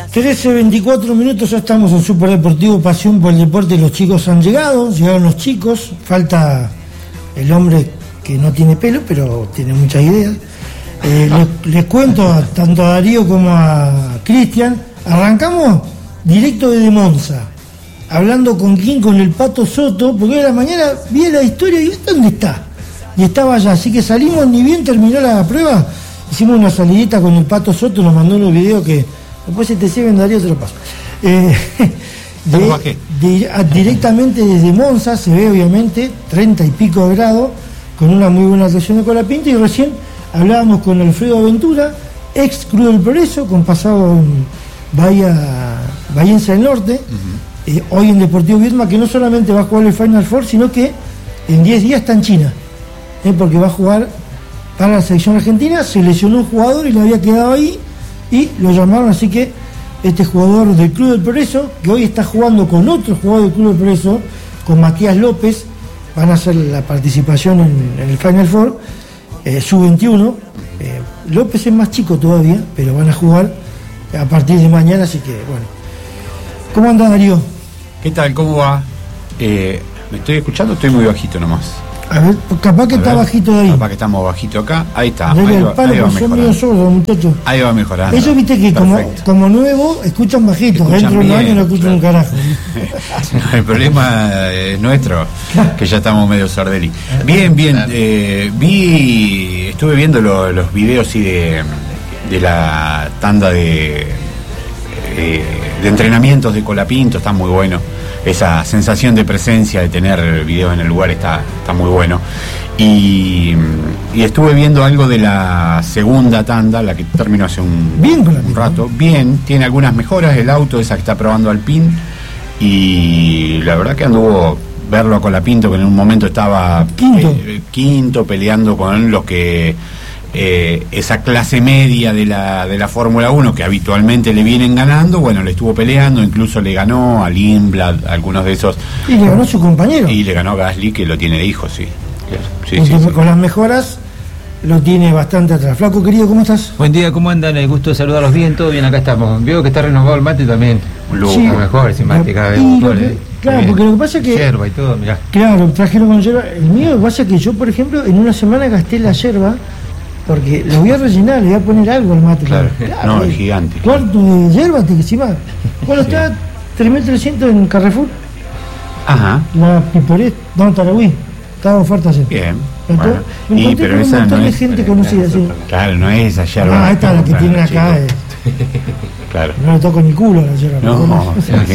13:24 minutos, ya estamos en Superdeportivo Pasión por el Deporte. Los chicos han llegado, llegaron los chicos, falta el hombre que no tiene pelo, pero tiene muchas ideas. Les cuento tanto a Darío como a Cristian, arrancamos directo desde Monza, hablando con quién, con el Pato Soto, porque hoy a la mañana vi la historia y ¿dónde está? Y estaba allá, así que salimos, ni bien terminó la prueba, hicimos una salidita con el Pato Soto, nos mandó unos videos que después si te sirven, Darío, te lo paso. Directamente desde Monza se ve obviamente 30 y pico de grados, con una muy buena atracción de Colapinto, y recién hablábamos con Alfredo Aventura, ex Club del Progreso, con pasado en Bahiense del Norte, hoy en Deportivo Viedma, que no solamente va a jugar el Final Four, sino que en 10 días está en China, porque va a jugar para la selección argentina. Se lesionó un jugador y le había quedado ahí, y lo llamaron, así que este jugador del Club del Progreso, que hoy está jugando con otro jugador del Club del Progreso, con Matías López, van a hacer la participación en el Final Four, sub-21. López es más chico todavía, pero van a jugar a partir de mañana, así que bueno. ¿Cómo anda, Darío? ¿Qué tal? ¿Cómo va? ¿Me estoy escuchando? Estoy muy bajito nomás. A ver, capaz que está bajito de ahí. Capaz que estamos bajito acá. Ahí está. Ahí va mejorando. Ahí va mejorando. Eso viste que como nuevo escuchan bajito. Dentro de un año no escuchan un carajo. El problema es nuestro, que ya estamos medio sardeli. Bien. Estuve viendo los videos de la tanda de entrenamientos de Colapinto. Está muy bueno. Esa sensación de presencia, de tener videos en el lugar, está muy bueno. Y estuve viendo algo de la segunda tanda, la que terminó hace un rato. Bien, tiene algunas mejoras, el auto, esa que está probando Alpine, y la verdad que anduvo verlo a Colapinto, que en un momento estaba quinto peleando con los que esa clase media de la Fórmula 1 que habitualmente le vienen ganando. Bueno, le estuvo peleando, incluso le ganó a Lindblad, algunos de esos, y le ganó a su compañero, y le ganó a Gasly, que lo tiene de hijo. Sí, con las mejoras lo tiene bastante atrás. Flaco querido, ¿cómo estás? Buen día, ¿cómo andan? El gusto de saludarlos bien, todo bien, acá estamos. Veo que está renovado el mate también. Mejor, simpática, cada vez mejor. Claro, porque lo que pasa es que yerba y todo, mirá. Claro, trajeron con yerba. El mío, lo que pasa es que yo, por ejemplo, en una semana gasté la yerba, porque lo voy a rellenar, le voy a poner algo al mate. Claro, no, es gigante. Cuarto de yerba, te encima. Bueno, está 3.300 en Carrefour. Ajá. La Piporet, Don Tarahui. Estaba oferta ayer. Bien. Entonces, bueno. Pero esa no es gente conocida, sí. Claro, no es esa yerba. Ah, esta la que tienen acá. Claro. No le toco ni culo a la yerba. No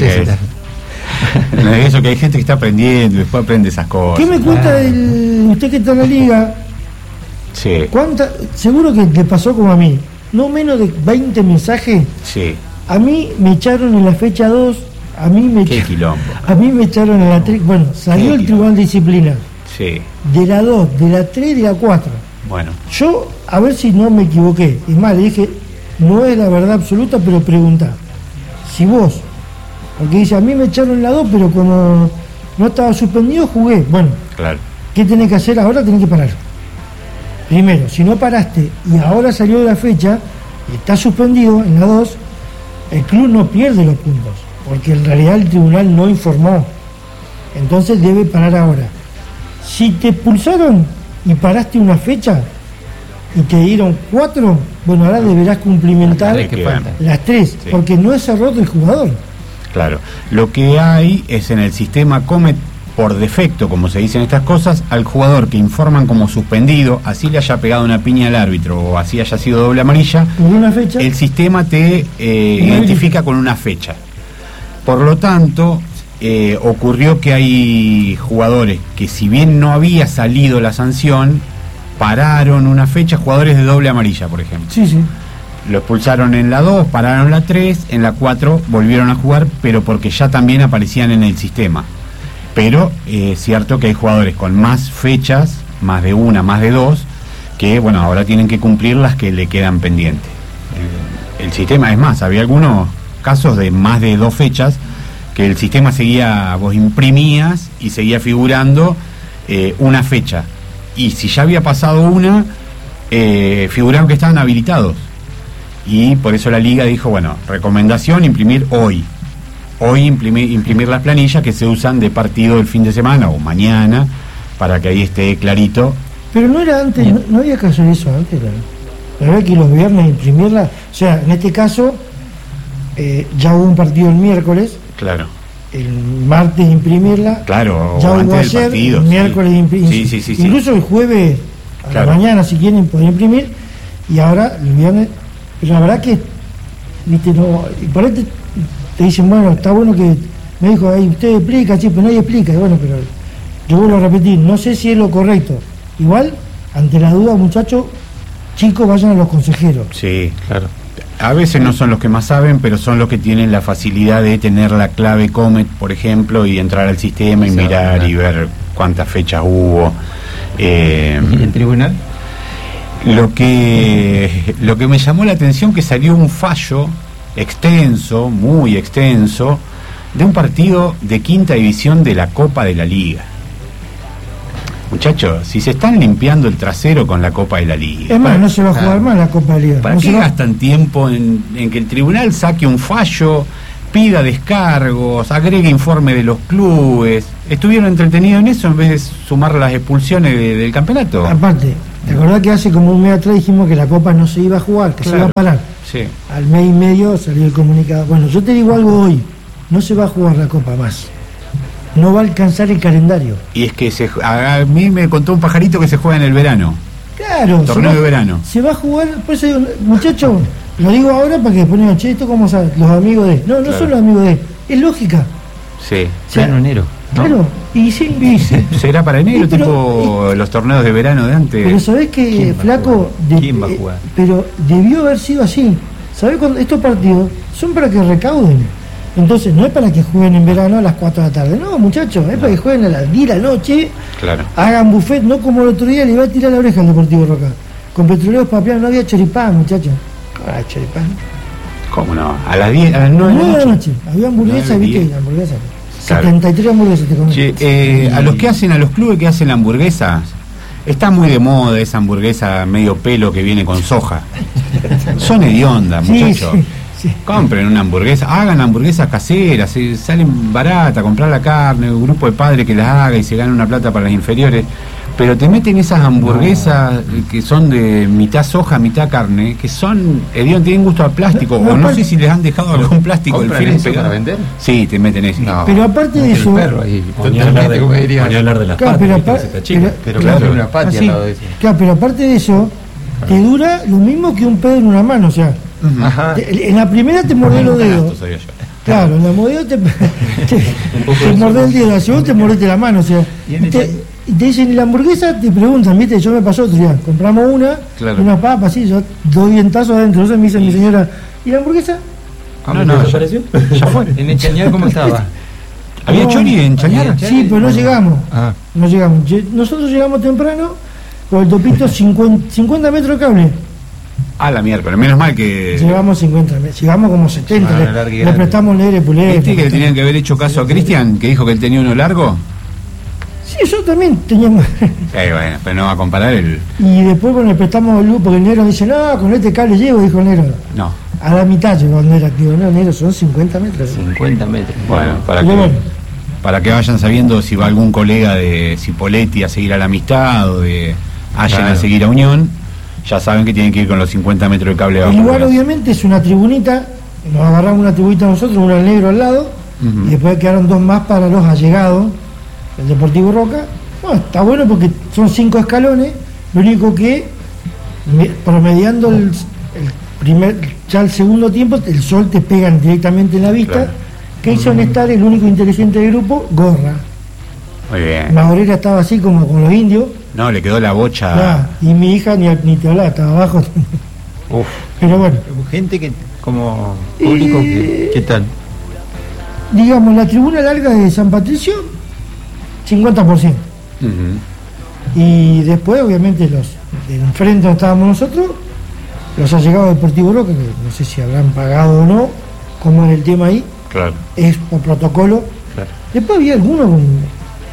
es eso, que hay gente que está aprendiendo y después aprende esas cosas. ¿Qué me cuenta usted que está en la liga? Sí. Seguro que le pasó como a mí, no menos de 20 mensajes. Sí. A mí me echaron en la fecha 2, a mí me echaron en la 3. Bueno, salió el Tribunal de Disciplina. Sí. De la 2, de la 3 y de la 4. Bueno. Yo, a ver si no me equivoqué. Es más, le dije, no es la verdad absoluta, pero preguntá. Si vos, porque dice, a mí me echaron en la 2, pero como no estaba suspendido, jugué. Bueno, claro. ¿Qué tenés que hacer ahora? Tenés que parar. Primero, si no paraste y ahora salió de la fecha y está suspendido en la 2, el club no pierde los puntos, porque en realidad el tribunal no informó. Entonces debe parar ahora. Si te expulsaron y paraste una fecha y te dieron 4, bueno, ahora deberás cumplimentar las 3, sí. Porque no es error del jugador. Claro. Lo que hay es en el sistema Comet, por defecto, como se dicen estas cosas, al jugador que informan como suspendido, así le haya pegado una piña al árbitro o así haya sido doble amarilla, una fecha, el sistema te identifica con una fecha. Por lo tanto, ocurrió que hay jugadores que, si bien no había salido la sanción, pararon una fecha, jugadores de doble amarilla, por ejemplo. Sí, sí. Lo expulsaron en la 2, pararon la 3, en la 4 volvieron a jugar, pero porque ya también aparecían en el sistema. Pero es cierto que hay jugadores con más fechas, más de una, más de 2, que bueno, ahora tienen que cumplir las que le quedan pendientes. El sistema, es más, había algunos casos de más de 2 fechas que el sistema seguía, vos imprimías y seguía figurando una fecha. Y si ya había pasado una, figuraron que estaban habilitados. y por eso la liga dijo, bueno, recomendación, imprimir hoy imprimir las planillas que se usan de partido el fin de semana o mañana, para que ahí esté clarito. Pero no era antes, no había que hacer eso antes, la verdad que los viernes imprimirla, o sea, en este caso ya hubo un partido el miércoles, claro, el martes imprimirla, claro, ya antes hubo del ayer, partido, el miércoles imprimir, sí. Incluso el jueves a claro, la mañana si quieren poder imprimir, y ahora el viernes, pero la verdad que, viste, no, y por ahí te dicen, bueno, está bueno que me dijo, ahí usted explica, sí, pero nadie explica, y bueno, pero yo vuelvo a repetir, no sé si es lo correcto. Igual, ante la duda, muchachos, chicos, vayan a los consejeros. Sí, claro. A veces no son los que más saben, pero son los que tienen la facilidad de tener la clave Comet, por ejemplo, y entrar al sistema y mirar y ver cuántas fechas hubo. ¿Y el tribunal? Lo que me llamó la atención, que salió un fallo extenso, muy extenso, de un partido de quinta división de la Copa de la Liga. Muchachos, si se están limpiando el trasero con la Copa de la Liga, es más, no se va a jugar más la Copa de la Liga. ¿Para qué gastan tiempo en que el tribunal saque un fallo, pida descargos, agregue informe de los clubes? ¿Estuvieron entretenidos en eso en vez de sumar las expulsiones del campeonato? Aparte, ¿te acordás que hace como un mes atrás dijimos que la Copa no se iba a jugar, que claro, se iba a parar? Sí. Al mes y medio salió el comunicado. Bueno, yo te digo algo hoy, no se va a jugar la Copa más. No va a alcanzar el calendario. Y es que a mí me contó un pajarito que se juega en el verano. Claro. Torneo de verano. Se va a jugar, por eso digo, muchachos, lo digo ahora para que después digan, che, esto cómo saben, los amigos de... No, no claro, son los amigos de... Es lógica. Sí. O sea, en enero, ¿no? Claro, y sí. ¿Será para enero, tipo los torneos de verano de antes? Pero ¿sabés qué, flaco? ¿Quién va a jugar? Pero debió haber sido así. ¿Sabés cuando estos partidos son para que recauden? Entonces no es para que jueguen en verano a las 4 de la tarde, no, muchachos, es para que jueguen a las 10 de la noche, claro, hagan buffet, no como el otro día le iba a tirar la oreja al Deportivo Roca. Con Petroleros Papiano no había choripán, muchachos. ¿Cómo era choripán? ¿Cómo no? A las 10, a las 9 de la noche. Había hamburguesas, ¿viste? Hamburguesas. Claro. 73 hamburguesas te comen. A los que hacen, a los clubes que hacen la hamburguesa, está muy de moda esa hamburguesa medio pelo que viene con soja. Son hediondas, muchachos. Sí. Compren una hamburguesa, hagan hamburguesas caseras, salen baratas, comprar la carne, un grupo de padres que las haga y se gana una plata para las inferiores, pero te meten esas hamburguesas que son de mitad soja, mitad carne, que son hediondas, tienen gusto a plástico, o no sé si les han dejado algún plástico del film para vender. Sí, te meten eso. No, pero aparte de eso, ponía a hablar de las patas, pero claro, una patia al lado de eso. Claro, pero aparte de eso, te dura lo mismo que un pedo en una mano, o sea, en la primera te mordés los dedos. Claro, en la modelo te mordés el dedo, la segunda te mordés la mano, o sea, te dicen, ¿y la hamburguesa? Te preguntan, ¿viste? Yo me pasó otro día, compramos una papa, así, yo doy dientazos adentro, entonces me dice mi señora, ¿y la hamburguesa? No, ¿desapareció? Ya fue. ¿En el Chañar cómo estaba? ¿Había chori en Chañar? Sí, pero no llegamos. No llegamos. Nosotros llegamos temprano con el topito 50 metros de cable. A la miércoles, menos mal que... Llegamos 50 metros, llegamos como 70, le prestamos leer pulé. ¿Viste que le tenían que haber hecho caso a Cristian, que dijo que él tenía uno largo? Sí, yo también teníamos. Bueno, pero no va a comparar el... Y después le prestamos luz, porque el negro dice, no, con este cable llego, dijo el negro. No. A la mitad llegó el negro, digo, no, negro, son 50 metros. 50 metros. Bueno, para que vayan sabiendo si va algún colega de Cipolletti a seguir a la Amistad o de Allen a seguir a Unión, ya saben que tienen que ir con los 50 metros de cable abajo. El lugar obviamente es una tribunita, nos agarramos una tribunita nosotros, una al negro al lado, y después quedaron 2 más para los allegados, el Deportivo Roca. Bueno, está bueno porque son 5 escalones, lo único que promediando ya el segundo tiempo, el sol te pega directamente en la vista. Claro. Que hizo Nestar, el único inteligente del grupo, gorra. Muy bien. Maurera estaba así como con los indios. No, le quedó la bocha. Y mi hija ni te hablaba, estaba abajo. Uf. Pero bueno. Gente que, como público, ¿qué tal? Digamos, la tribuna larga de San Patricio, 50%. Y después, obviamente, los de enfrente donde estábamos nosotros, los allegados de Deportivo Roca, que no sé si habrán pagado o no, como es el tema ahí. Claro. Es por protocolo. Claro. Después había algunos con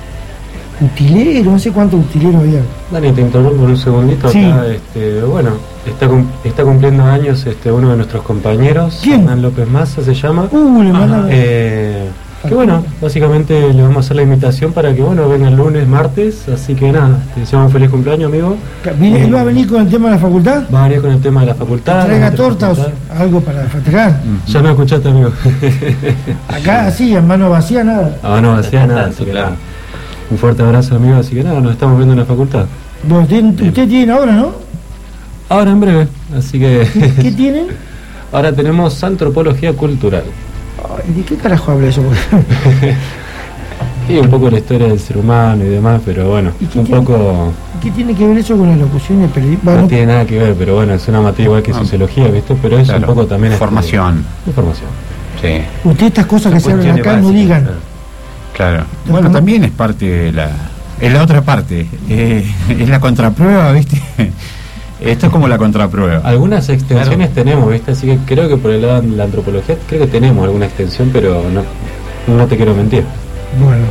utilero, no sé cuántos utileros había. Dani, te interrumpo un segundito. Sí. Acá, bueno, está cumpliendo años uno de nuestros compañeros. ¿Quién? Hernán López Massa se llama. Le manda... Que bueno, básicamente le vamos a hacer la invitación para que venga el lunes, martes, así que nada, te deseamos feliz cumpleaños, amigo. ¿Él va a venir con el tema de la facultad? Va a venir con el tema de la facultad. ¿Traiga torta o algo para festejar? Ya me escuchaste, amigo. Acá así, en mano vacía, nada. A mano vacía, nada, así que nada. Un fuerte abrazo, amigo, así que nada, nos estamos viendo en la facultad. Bueno, usted tiene ahora, ¿no? Ahora en breve, así que... ¿Qué tienen? Ahora tenemos antropología cultural. ¿De qué carajo habla eso? Y un poco la historia del ser humano y demás, pero bueno, un poco... ¿Qué tiene que ver eso con la locución y el periodismo? No tiene nada que ver, pero bueno, es una materia igual que sociología, ¿viste? Pero es un poco también... Formación. Formación. Sí. Usted estas cosas que se hablan acá no digan. Claro. Bueno, también es parte de la... Es la otra parte. Es la contraprueba, ¿viste? Esto es como la contraprueba. Algunas extensiones tenemos, ¿viste? Así que creo que por el lado de la antropología, creo que tenemos alguna extensión, pero no te quiero mentir. Bueno.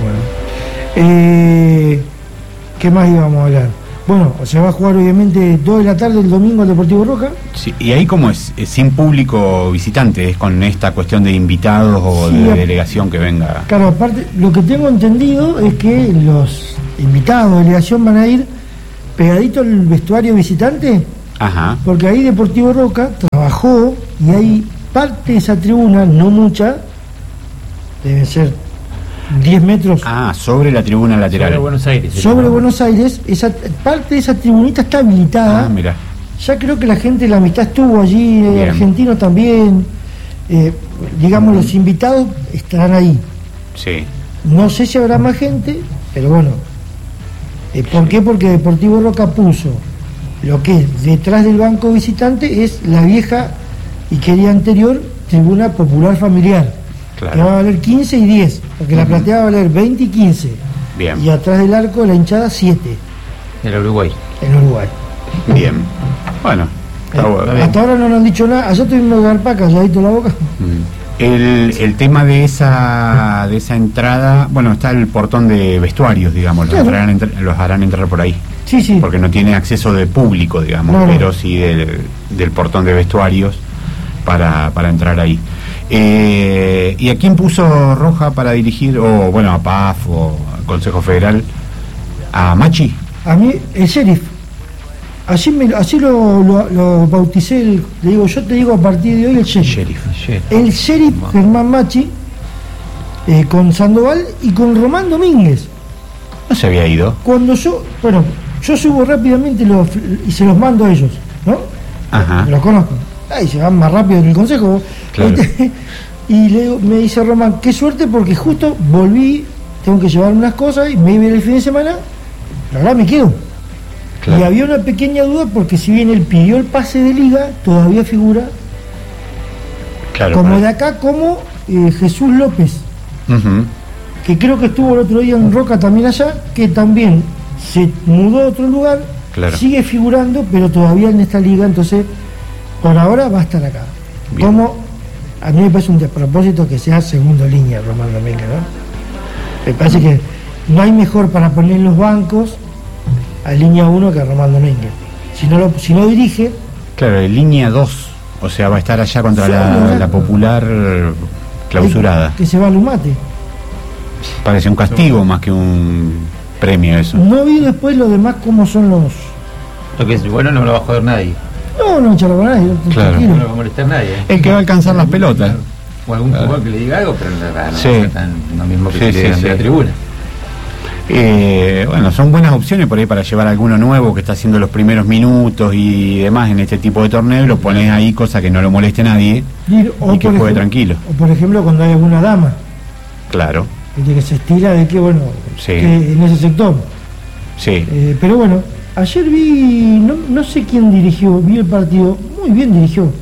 ¿Qué más íbamos a hablar? Bueno, se va a jugar obviamente 2 de la tarde el domingo al Deportivo Roca. Sí, y ahí como es sin público visitante, es con esta cuestión de invitados o de delegación que venga. Claro, aparte, lo que tengo entendido es que los invitados de delegación van a ir pegadito al vestuario visitante. Ajá. Porque ahí Deportivo Roca trabajó y hay parte de esa tribuna, no mucha, deben ser 10 metros. Sobre la tribuna lateral. Sobre Buenos Aires. Sobre Buenos Aires, parte de esa tribunita está habilitada. Mira. Ya creo que la gente de la amistad estuvo allí, argentinos también. Digamos, los invitados estarán ahí. Sí. No sé si habrá más gente, pero bueno. ¿Por qué? Porque Deportivo Roca puso lo que es detrás del banco visitante, es la vieja y querida anterior tribuna popular familiar. Claro. Que va a valer 15 y 10, porque la plateada va a valer 20 y 15. Bien. Y atrás del arco la hinchada 7. En Uruguay. En Uruguay. Bien. Bueno, está bueno. Hasta ahora no nos han dicho nada. Allá tuvimos Garpa calladito la boca. El tema de esa entrada, bueno, está el portón de vestuarios, digamos, los harán entrar por ahí. Sí. Porque no tiene acceso de público, digamos, pero sí del portón de vestuarios para entrar ahí. ¿Y a quién puso Roja para dirigir, a PAF o al Consejo Federal? ¿A Machi? A mí, el sheriff. Así lo bauticé, le digo, yo te digo a partir de hoy el sheriff. El sheriff Germán Machi, con Sandoval y con Román Domínguez. ¿No se había ido? Cuando yo subo rápidamente y se los mando a ellos, ¿no? Ajá. Los conozco. Ahí se van más rápido que el consejo. Claro. Y me dice Román, qué suerte porque justo volví, tengo que llevar unas cosas y me iba el fin de semana, la verdad me quedo. Claro. Y había una pequeña duda porque si bien él pidió el pase de liga, todavía figura como de acá, como Jesús López, que creo que estuvo el otro día en Roca también allá, que también se mudó a otro lugar, sigue figurando, pero todavía en esta liga, entonces por ahora va a estar acá. Bien. Como a mí me parece un despropósito que sea segunda línea Román Domínguez, ¿no? Me parece que no hay mejor para poner en los bancos a línea 1 que Román Domínguez. Si no dirige... Claro, en línea 2, o sea, va a estar allá contra la Popular clausurada. Que se va al Lumate. Parece un castigo más que un premio eso. No vi después lo demás cómo son los... Lo que es bueno no lo va a joder nadie. No charla con nadie. Claro. No lo va a molestar nadie. El que va a alcanzar las pelotas. O algún jugador que le diga algo, pero no va a ser tan lo mismo que de la tribuna. Bueno, son buenas opciones por ahí para llevar a alguno nuevo que está haciendo los primeros minutos y demás en este tipo de torneo, lo pones ahí, cosa que no lo moleste a nadie y que juegue tranquilo. O por ejemplo cuando hay alguna dama. Claro. Que se estira de que que en ese sector. Sí. Pero bueno, ayer vi, no sé quién dirigió, vi el partido, muy bien dirigió.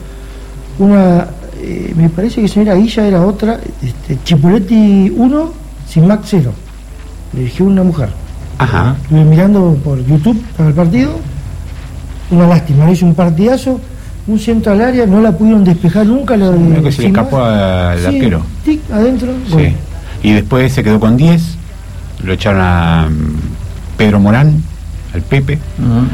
Me parece que señora Guilla era otra, Chipoletti 1, Sinmac 0. Dirigió una mujer. Ajá. Estuve mirando por YouTube para el partido. Una lástima, hizo un partidazo, un centro al área, no la pudieron despejar nunca. Creo que se le escapó al arquero. Tic, adentro. Sí. Bueno. Y después se quedó con 10, lo echaron a Pedro Morán, al Pepe.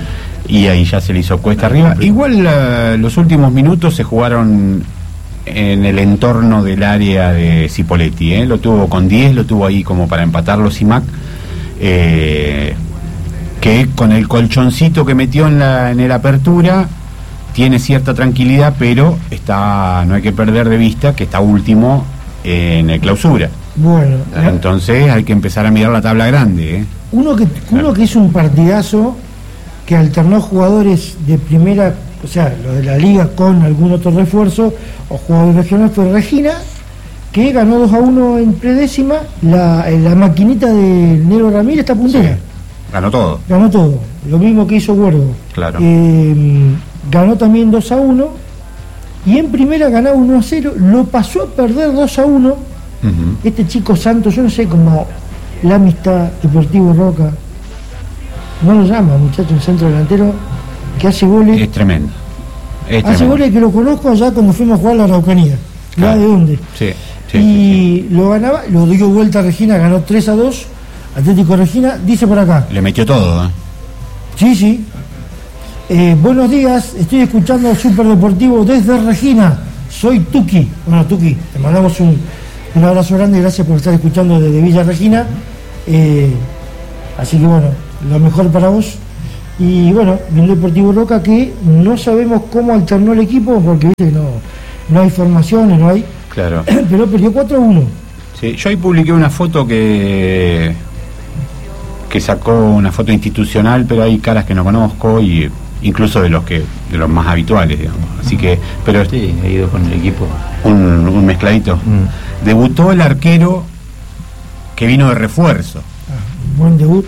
y ahí ya se le hizo cuesta arriba. Igual los últimos minutos se jugaron en el entorno del área de Cipolletti, lo tuvo con 10, lo tuvo ahí como para empatarlo Simac, que con el colchoncito que metió en el apertura tiene cierta tranquilidad, pero no hay que perder de vista que está último en el clausura. Bueno, entonces hay que empezar a mirar la tabla grande. Uno que hizo un partidazo, que alternó jugadores de primera, o sea, lo de la liga con algún otro refuerzo o jugadores regionales, fue Regina, que ganó 2-1 en predécima. La maquinita de Nero Ramírez está puntera. Sí, ganó todo. Ganó todo, lo mismo que hizo Huergo. Claro. Ganó también 2-1 y en primera ganaba 1-0, lo pasó a perder 2-1. Este chico Santos, yo no sé cómo la Amistad Deportivo Roca no lo llama, muchacho, un centro delantero que hace goles. Es tremendo. Hace goles que lo conozco allá cuando fuimos a jugar a la Araucanía. Claro. ¿De dónde? Sí. Y lo ganaba, lo dio vuelta a Regina, ganó 3-2. Atlético Regina, dice por acá. Le metió todo, Sí. Buenos días, estoy escuchando el Super Deportivo desde Regina. Soy Tuki. Bueno, Tuki, te mandamos un abrazo grande, gracias por estar escuchando desde Villa Regina. Así que bueno, lo mejor para vos. Y bueno, un Deportivo Roca que no sabemos cómo alternó el equipo, porque viste que no hay formaciones, no hay. Claro. Pero perdió 4-1. Sí, yo ahí publiqué una foto que sacó una foto institucional, pero hay caras que no conozco y incluso de los más habituales, digamos. Así que, pero sí, he ido con el equipo. Un mezcladito. Debutó el arquero que vino de refuerzo. Buen debut.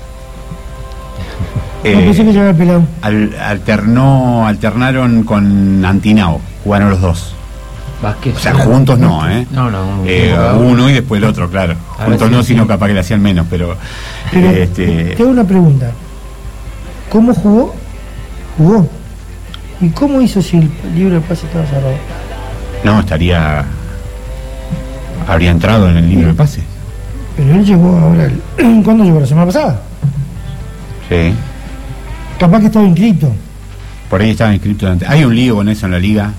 Pensé que llegaba el pelado. Alternaron con Antinao, jugaron los dos. Vázquez, o sea, juntos no, No, uno y después el otro, claro. Juntos no, sino capaz que le hacían menos, pero te hago una pregunta. ¿Cómo jugó? Jugó. ¿Y cómo hizo si el libro de pase estaba cerrado? No, habría entrado en el libro de pase. Pero él llegó ahora, ¿cuándo llegó? ¿La semana pasada? Sí. Capaz que estaba inscrito. Por ahí estaba inscrito antes. Hay un lío con eso en la liga.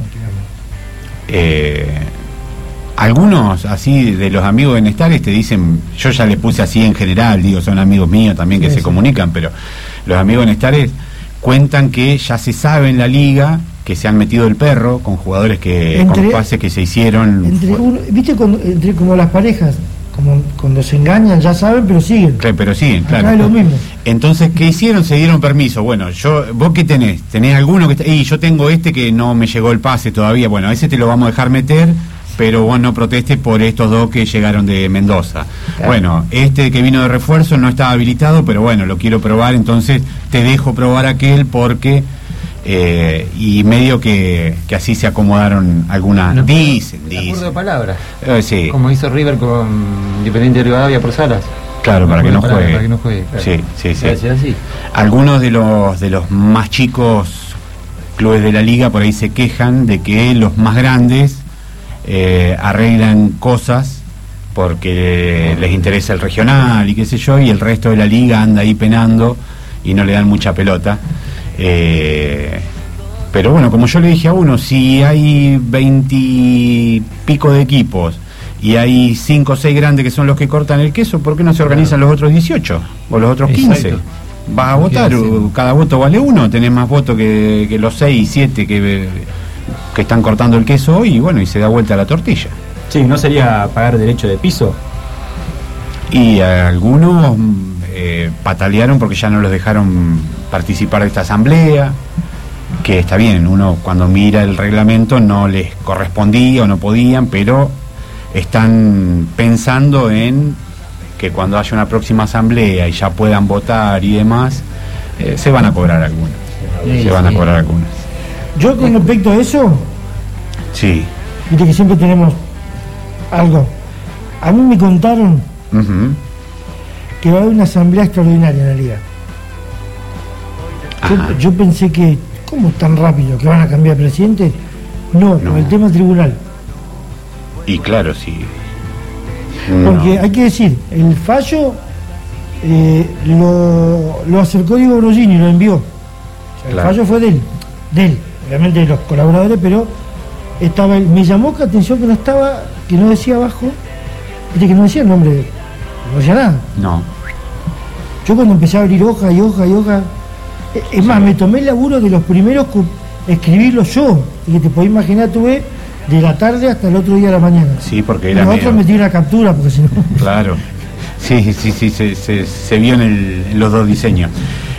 Algunos así de los amigos de Nestares te dicen, yo ya les puse así en general, digo, son amigos míos también que se comunican, pero los amigos de Nestares cuentan que ya se sabe en la liga que se han metido el perro con jugadores con pases que se hicieron. ¿Viste como las parejas? Como cuando se engañan, ya saben, pero siguen. Pero siguen, claro. Acá es lo mismo. Entonces, ¿qué hicieron? Se dieron permiso. Bueno, ¿vos qué tenés? ¿Tenés alguno que está? Y yo tengo que no me llegó el pase todavía. Bueno, ese te lo vamos a dejar meter, pero vos no protestes por estos dos que llegaron de Mendoza. Claro. Bueno, este que vino de refuerzo no estaba habilitado, pero bueno, lo quiero probar, entonces te dejo probar aquel porque... y medio que así se acomodaron algunas. Dicen. Acuerdo de palabras. Sí. Como hizo River con Independiente de Rivadavia por Salas. Claro, para que no juegue. Para que no juegue. Claro. Sí. Así. Algunos de los más chicos clubes de la liga por ahí se quejan de que los más grandes arreglan cosas porque les interesa el regional y qué sé yo, y el resto de la liga anda ahí penando y no le dan mucha pelota. Pero bueno, como yo le dije a uno, si hay 20 y pico de equipos y hay 5 o 6 grandes que son los que cortan el queso, ¿por qué no se organizan los otros 18 o los otros 15? Exacto. Vas a votar, cada voto vale 1, tenés más votos que los 6 y 7 que están cortando el queso hoy, y bueno, y se da vuelta la tortilla. Sí, ¿no sería pagar derecho de piso? Y algunos patalearon porque ya no los dejaron participar de esta asamblea, que está bien, uno cuando mira el reglamento no les correspondía o no podían, pero están pensando en que cuando haya una próxima asamblea y ya puedan votar y demás, se van a cobrar algunas. Yo con respecto a eso, sí, viste que siempre tenemos algo. A mí me contaron que va a haber una asamblea extraordinaria en la liga. Yo pensé que, ¿cómo tan rápido que van a cambiar presidente? No, por el tema tribunal. Y claro, sí. Porque hay que decir, el fallo lo acercó Diego Brogini, lo envió. sea, el fallo fue de él, obviamente de los colaboradores, pero estaba él. Me llamó la atención que no decía abajo, que no decía el nombre, no decía nada. No. Yo cuando empecé a abrir hoja y hoja y hoja, es más, me tomé el laburo de los primeros escribirlo yo, y que te podés imaginar, tuve de la tarde hasta el otro día de la mañana. Sí, porque era los otros metí una captura, porque si no... Claro. Sí, se vio en los dos diseños.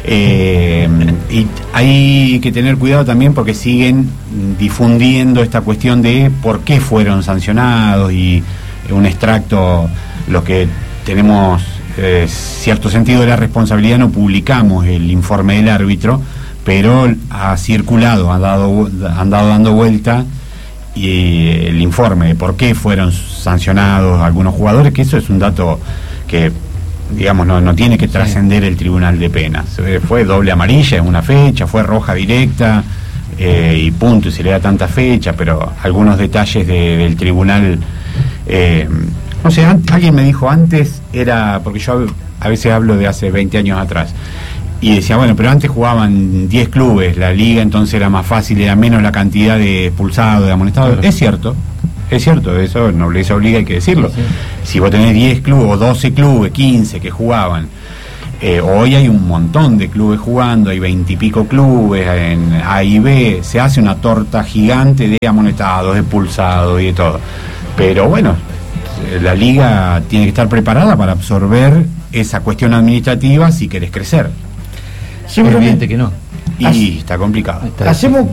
Y hay que tener cuidado también porque siguen difundiendo esta cuestión de por qué fueron sancionados, y un extracto, los que tenemos cierto sentido de la responsabilidad, no publicamos el informe del árbitro, pero ha circulado, han dado dando vuelta y el informe de por qué fueron sancionados algunos jugadores, que eso es un dato que, digamos, no tiene que trascender el tribunal de penas. Fue doble amarilla en una fecha, fue roja directa, y punto, y se le da tanta fecha, pero algunos detalles del tribunal, no sé, alguien me dijo antes, era, porque yo a veces hablo de hace 20 años atrás, y decía, bueno, pero antes jugaban 10 clubes, la liga, entonces era más fácil, era menos la cantidad de expulsados, de amonestados. Claro. Es cierto, eso no les obliga, hay que decirlo. Sí. Si vos tenés 10 clubes, o 12 clubes, 15 que jugaban, hoy hay un montón de clubes jugando, hay 20 y pico clubes en A y B, se hace una torta gigante de amonestados, expulsados y de todo. Pero bueno, la liga tiene que estar preparada para absorber esa cuestión administrativa si querés crecer. Es evidente que no. Y está complicado. Hacemos